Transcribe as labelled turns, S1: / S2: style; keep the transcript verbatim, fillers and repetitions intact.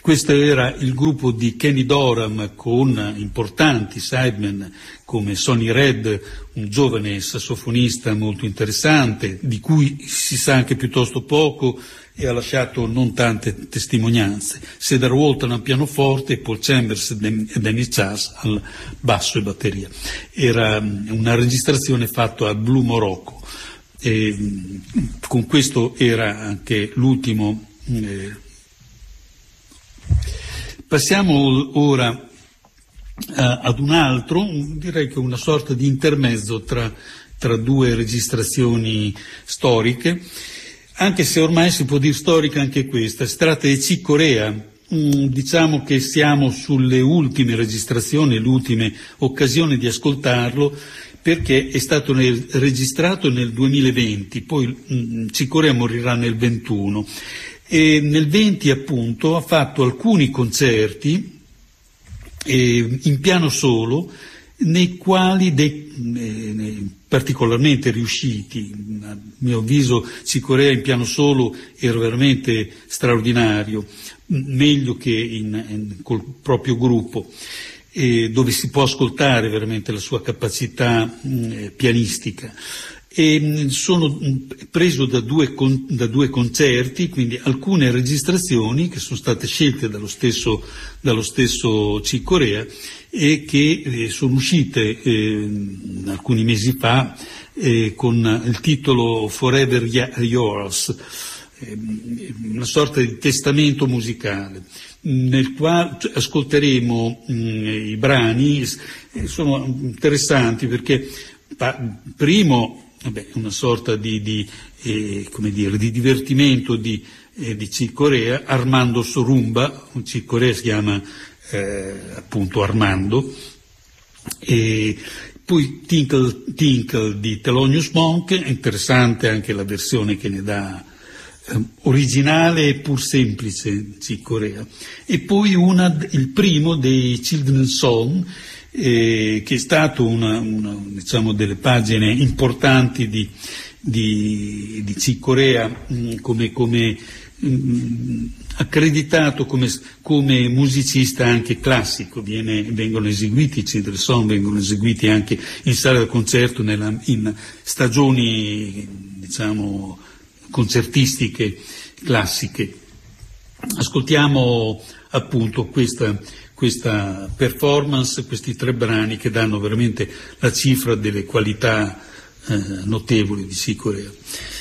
S1: Questo era il gruppo di Kenny Dorham con importanti sidemen come Sonny Red, un giovane sassofonista molto interessante, di cui si sa anche piuttosto poco e ha lasciato non tante testimonianze. Cedar Walton al pianoforte, Paul Chambers e Dennis Chas al basso e batteria. Era una registrazione fatta al Blue Morocco. E con questo era anche l'ultimo. Eh, passiamo ora uh, ad un altro, direi che una sorta di intermezzo tra, tra due registrazioni storiche, anche se ormai si può dire storica anche questa. Si tratta di Chick Corea. Mm, diciamo che siamo sulle ultime registrazioni, le ultime occasioni di ascoltarlo, perché è stato nel, registrato nel duemilaventi, poi mh, Chick Corea morirà nel ventuno, e nel venti appunto ha fatto alcuni concerti eh, in piano solo, nei quali dei, eh, particolarmente riusciti. A mio avviso Chick Corea in piano solo era veramente straordinario, meglio che in, in, col proprio gruppo. Eh, dove si può ascoltare veramente la sua capacità mh, pianistica. E mh, sono mh, preso da due, con, da due concerti, quindi alcune registrazioni che sono state scelte dallo stesso, dallo stesso Chick Corea e che eh, sono uscite eh, alcuni mesi fa eh, con il titolo Forever Yours, eh, una sorta di testamento musicale, nel quale ascolteremo mh, i brani. Eh, sono interessanti perché pa, primo vabbè, una sorta di, di, eh, come dire, di divertimento di, eh, di Chick Corea, Armando Sorumba, un Chick Corea si chiama eh, appunto Armando, e poi Tinkle Tinkle di Thelonious Monk, interessante anche la versione che ne dà originale e pur semplice Chick Corea, e poi una, il primo dei Children's Song, eh, che è stato una, una diciamo delle pagine importanti di, di, di Chick Corea mh, come, come mh, accreditato come, come musicista anche classico. Viene, vengono eseguiti i Children's Song, vengono eseguiti anche in sala da concerto nella, in stagioni diciamo concertistiche classiche. Ascoltiamo appunto questa, questa performance, questi tre brani che danno veramente la cifra delle qualità eh, notevoli di Chick Corea.